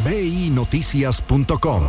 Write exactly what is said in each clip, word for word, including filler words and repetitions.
B I Noticias punto com.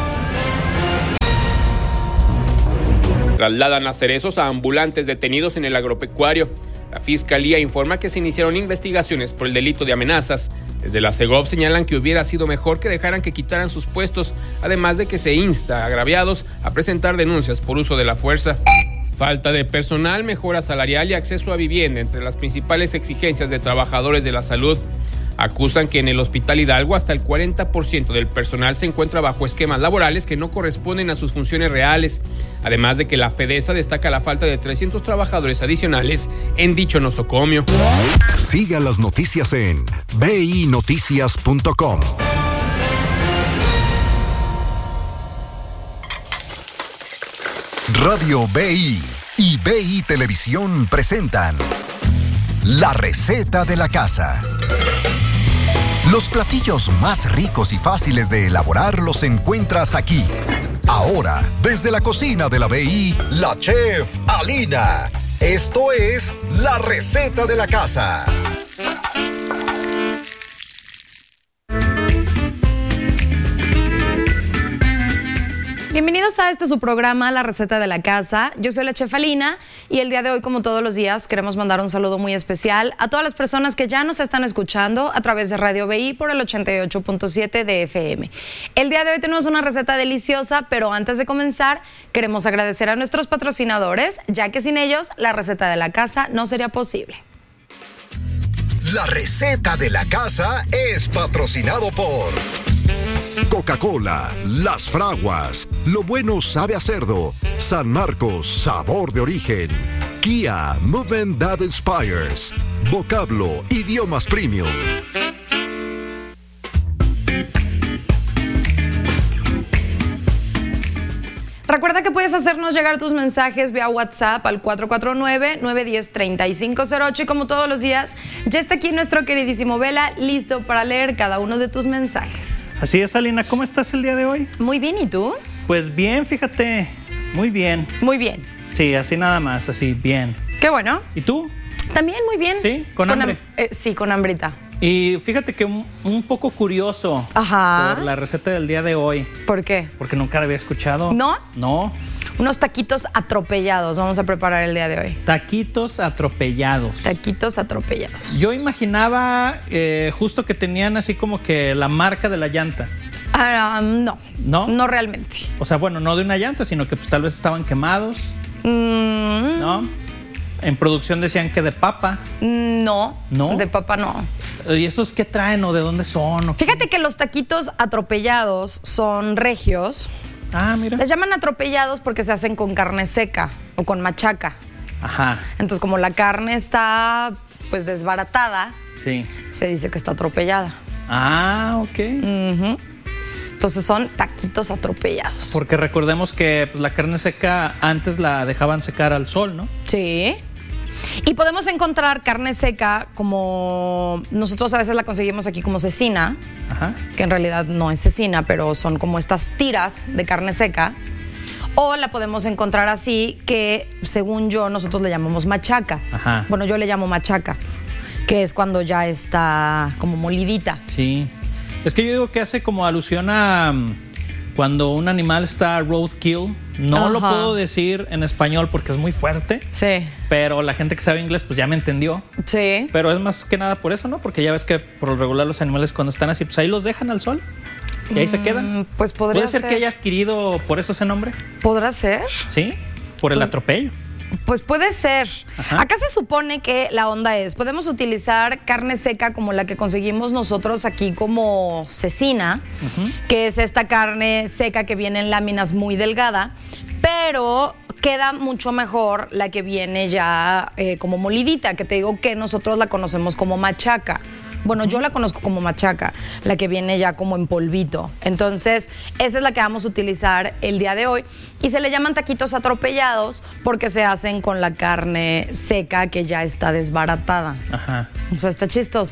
Trasladan a cerezos a ambulantes detenidos en el agropecuario. La Fiscalía informa que se iniciaron investigaciones por el delito de amenazas. Desde la Segov señalan que hubiera sido mejor que dejaran que quitaran sus puestos, además de que se insta a agraviados a presentar denuncias por uso de la fuerza. Falta de personal, mejora salarial y acceso a vivienda entre las principales exigencias de trabajadores de la salud. Acusan que en el Hospital Hidalgo hasta el cuarenta por ciento del personal se encuentra bajo esquemas laborales que no corresponden a sus funciones reales, además de que la FEDESA destaca la falta de trescientos trabajadores adicionales en dicho nosocomio. Siga las noticias en B I Noticias punto com. Radio B I y B I Televisión presentan La Receta de la Casa. Los platillos más ricos y fáciles de elaborar los encuentras aquí. Ahora, desde la cocina de la B I, la chef Alina. Esto es La Receta de la Casa. Bienvenidos a este su programa, La Receta de la Casa. Yo soy la chef Alina y el día de hoy, como todos los días, queremos mandar un saludo muy especial a todas las personas que ya nos están escuchando a través de Radio B I por el ochenta y ocho punto siete de F M. El día de hoy tenemos una receta deliciosa, pero antes de comenzar, queremos agradecer a nuestros patrocinadores, ya que sin ellos, La Receta de la Casa no sería posible. La Receta de la Casa es patrocinado por Coca-Cola, Las Fraguas, Lo Bueno Sabe a Cerdo, San Marcos, Sabor de Origen, Kia, Movement That Inspires, Vocablo, Idiomas Premium. Recuerda que puedes hacernos llegar tus mensajes vía WhatsApp al cuatro cuatro nueve, nueve uno cero, tres cinco cero ocho y como todos los días, ya está aquí nuestro queridísimo Vela, listo para leer cada uno de tus mensajes. Así es, Alina, ¿cómo estás el día de hoy? Muy bien, ¿y tú? Pues bien, fíjate, muy bien. Muy bien. Sí, así nada más, así, bien. Qué bueno. ¿Y tú? También muy bien. ¿Sí? ¿Con, con hambre? Am eh, sí, con hambrita. Y fíjate que un, un poco curioso Ajá. por la receta del día de hoy. ¿Por qué? Porque nunca la había escuchado. ¿No? No. Unos taquitos atropellados vamos a preparar el día de hoy. Taquitos atropellados. Taquitos atropellados. Yo imaginaba eh, justo que tenían así como que la marca de la llanta. Uh, no. ¿No? No realmente. O sea, bueno, no de una llanta, sino que pues, tal vez estaban quemados. Mm. ¿No? En producción decían que de papa. No. ¿No? De papa no. ¿Y esos qué traen o de dónde son? ¿O Fíjate que los taquitos atropellados son regios. Ah, mira. Les llaman atropellados porque se hacen con carne seca o con machaca. Ajá. Entonces, como la carne está pues desbaratada, sí, se dice que está atropellada. Ah, ok. Uh-huh. Entonces son taquitos atropellados. Porque recordemos que pues, la carne seca antes la dejaban secar al sol, ¿no? Sí. Y podemos encontrar carne seca como nosotros a veces la conseguimos aquí como cecina. Ajá. Que en realidad no es cecina, pero son como estas tiras de carne seca. O la podemos encontrar así, que según yo nosotros le llamamos machaca. Ajá. Bueno, yo le llamo machaca, que es cuando ya está como molidita. Sí. Es que yo digo que hace como alusión a um, cuando un animal está roadkill. No Ajá. lo puedo decir en español porque es muy fuerte. Sí. Pero la gente que sabe inglés pues ya me entendió. Sí. Pero es más que nada por eso, ¿no? Porque ya ves que por lo regular los animales cuando están así, pues ahí los dejan al sol. Y ahí mm, se quedan. Pues podría ¿Puede ser, ser que haya adquirido por eso ese nombre? ¿Podrá ser? Sí, por el pues, atropello. Pues puede ser. Ajá. Acá se supone que la onda es, podemos utilizar carne seca como la que conseguimos nosotros aquí como cecina, uh-huh. que es esta carne seca que viene en láminas muy delgada, pero queda mucho mejor la que viene ya eh, como molidita, que te digo que nosotros la conocemos como machaca. Bueno, yo la conozco como machaca, la que viene ya como en polvito. Entonces, esa es la que vamos a utilizar el día de hoy. Y se le llaman taquitos atropellados porque se hacen con la carne seca que ya está desbaratada. Ajá. O sea, está chistoso.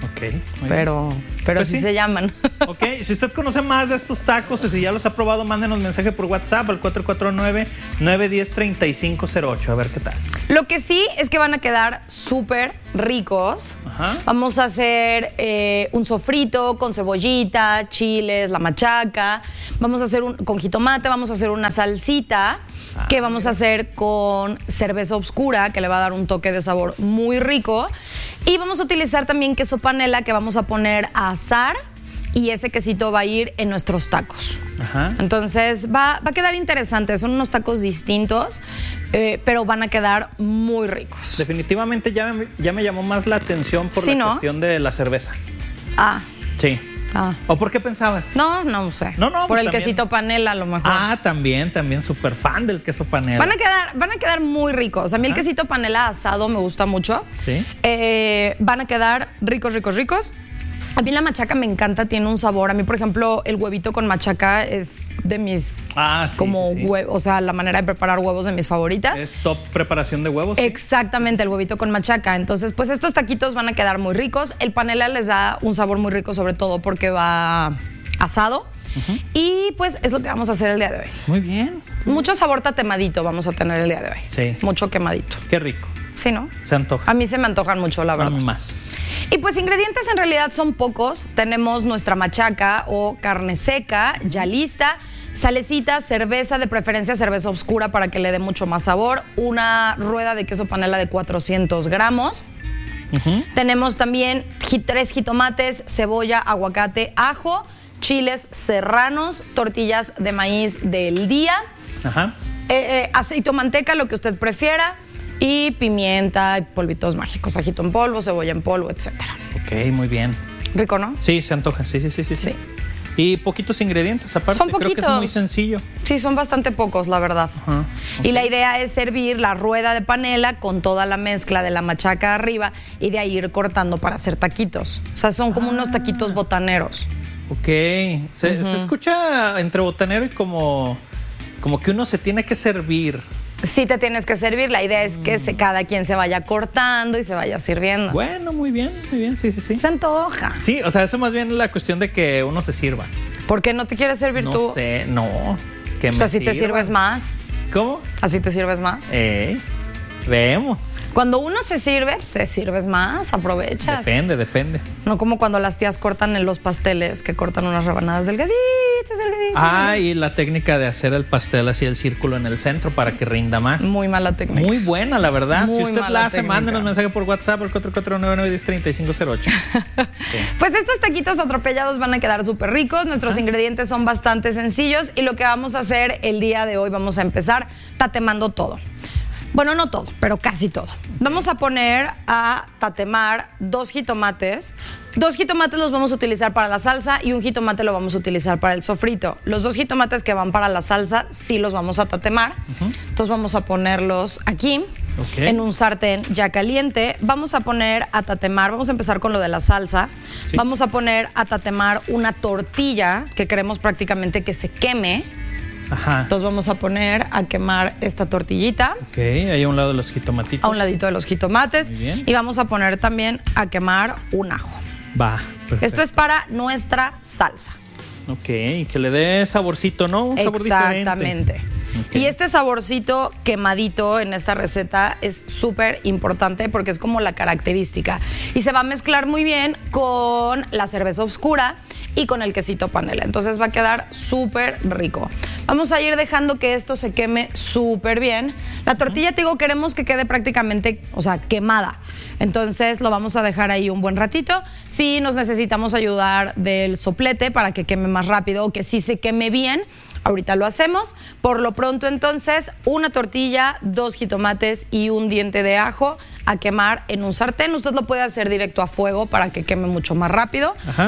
Ok. Pero, pero Pues sí, sí se llaman. Ok, si usted conoce más de estos tacos y si ya los ha probado, mándenos mensaje por WhatsApp al cuatro cuatro nueve, nueve uno cero, tres cinco cero ocho. A ver qué tal. Lo que sí es que van a quedar súper ricos. Ajá. Vamos a hacer eh, un sofrito con cebollita, chiles, la machaca. Vamos a hacer un con jitomate, vamos a hacer una salsita ah, que vamos mira. a hacer con cerveza oscura, que le va a dar un toque de sabor muy rico. Y vamos a utilizar también queso panela que vamos a poner a asar y ese quesito va a ir en nuestros tacos. Ajá. Entonces va, va a quedar interesante. Son unos tacos distintos, eh, pero van a quedar muy ricos. Definitivamente ya me, ya me llamó más la atención por ¿Sí, la no? cuestión de la cerveza. Ah. Sí. Ah. ¿O por qué pensabas? No, no sé. No, no, por pues el también. quesito panela a lo mejor. Ah, también, también súper fan del queso panela. Van a quedar, van a quedar muy ricos. A mí Ajá. el quesito panela asado me gusta mucho. Sí. Eh, van a quedar ricos, ricos, ricos. A mí la machaca me encanta, tiene un sabor. A mí, por ejemplo, el huevito con machaca es de mis... Ah, sí, como sí, sí. Hue- o sea, la manera de preparar huevos de mis favoritas. Es top preparación de huevos. ¿Sí? Exactamente, el huevito con machaca. Entonces, pues estos taquitos van a quedar muy ricos. El panela les da un sabor muy rico, sobre todo porque va asado. Uh-huh. Y pues es lo que vamos a hacer el día de hoy. Muy bien. Mucho sabor tatemadito vamos a tener el día de hoy. Sí. Mucho quemadito. Qué rico. Sí, ¿no? Se antoja. A mí se me antojan mucho, la verdad. A mí más. Y pues ingredientes en realidad son pocos. Tenemos nuestra machaca o carne seca ya lista, salecita, cerveza, de preferencia cerveza oscura para que le dé mucho más sabor, una rueda de queso panela de cuatrocientos gramos. Uh-huh. Tenemos también tres jitomates, cebolla, aguacate, ajo, chiles serranos, tortillas de maíz del día, Ajá. eh, eh, aceite o manteca, lo que usted prefiera. Y pimienta, polvitos mágicos, ajito en polvo, cebolla en polvo, etcétera. Ok, muy bien. Rico, ¿no? Sí, se antoja, sí, sí, sí, sí. Sí. sí. Y poquitos ingredientes aparte. Son poquitos. Creo que es muy sencillo. Sí, son bastante pocos, la verdad. Ajá, okay. Y la idea es servir la rueda de panela con toda la mezcla de la machaca arriba y de ahí ir cortando para hacer taquitos. O sea, son como ah. unos taquitos botaneros. Ok. Se, uh-huh. se escucha entre botanero y como, como que uno se tiene que servir. Sí te tienes que servir, la idea es que se, cada quien se vaya cortando y se vaya sirviendo. Bueno, muy bien, muy bien, sí, sí, sí. Se antoja. Sí, o sea, eso más bien es la cuestión de que uno se sirva. ¿Por qué no te quieres servir no tú? No sé, no. Que o me sea, si sirva. te sirves más. ¿Cómo? ¿Así te sirves más? Eh, vemos. Cuando uno se sirve, pues te sirves más, aprovechas. Depende, depende. No como cuando las tías cortan en los pasteles, que cortan unas rebanadas delgaditas, delgaditas. Ah, y la técnica de hacer el pastel así el círculo en el centro para que rinda más. Muy mala técnica. Muy buena, la verdad. Muy si usted la hace, técnica. mándenos mensaje por WhatsApp al cuatro cuatro nueve, nueve uno cero, tres cinco cero ocho. Sí. Pues estos taquitos atropellados van a quedar súper ricos. Nuestros ah. ingredientes son bastante sencillos y lo que vamos a hacer el día de hoy, vamos a empezar tatemando todo. Bueno, no todo, pero casi todo. Vamos a poner a tatemar dos jitomates. Dos jitomates los vamos a utilizar para la salsa y un jitomate lo vamos a utilizar para el sofrito. Los dos jitomates que van para la salsa sí los vamos a tatemar. Uh-huh. Entonces vamos a ponerlos aquí, okay. en un sartén ya caliente. Vamos a poner a tatemar, vamos a empezar con lo de la salsa. Sí. Vamos a poner a tatemar una tortilla que queremos prácticamente que se queme. Ajá. Entonces vamos a poner a quemar esta tortillita. Ok, ahí a un lado de los jitomatitos. A un ladito de los jitomates. Muy bien. Y vamos a poner también a quemar un ajo. Va, perfecto. Esto es para nuestra salsa. Ok, que le dé saborcito, ¿no? Un sabor diferente. Exactamente. Okay. Y este saborcito quemadito en esta receta es súper importante porque es como la característica. Y se va a mezclar muy bien con la cerveza oscura y con el quesito panela. Entonces va a quedar súper rico. Vamos a ir dejando que esto se queme súper bien. La tortilla, te digo, queremos que quede prácticamente, o sea, quemada. Entonces lo vamos a dejar ahí un buen ratito. Si nos necesitamos ayudar del soplete para que queme más rápido o que sí se queme bien, ahorita lo hacemos. Por lo pronto, entonces, una tortilla, dos jitomates y un diente de ajo a quemar en un sartén. Usted lo puede hacer directo a fuego para que queme mucho más rápido. Ajá.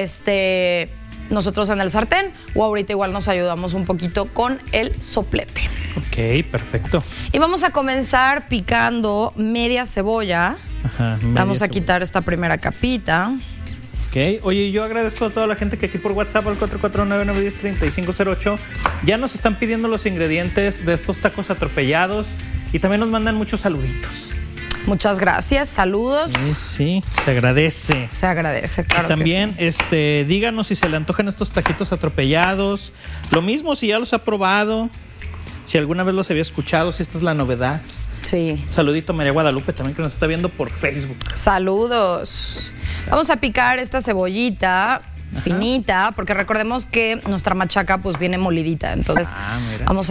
Este, nosotros en el sartén, o ahorita igual nos ayudamos un poquito con el soplete. Ok, perfecto. Y vamos a comenzar picando media cebolla. Ajá, media vamos a cebolla. quitar esta primera capita. Ok, oye, yo agradezco a toda la gente que aquí por WhatsApp al cuatro cuatro nueve, nueve uno cero, tres cinco cero ocho ya nos están pidiendo los ingredientes de estos tacos atropellados y también nos mandan muchos saluditos. Muchas gracias, saludos. Sí, sí, se agradece. Se agradece, claro. También, que sí. este, díganos si se le antojan estos taquitos atropellados. Lo mismo si ya los ha probado, si alguna vez los había escuchado, si esta es la novedad. Sí. Saludito a María Guadalupe también, que nos está viendo por Facebook. Saludos. Vamos a picar esta cebollita. Ajá. Finita, porque recordemos que nuestra machaca pues viene molidita. Entonces, ah, mira. vamos a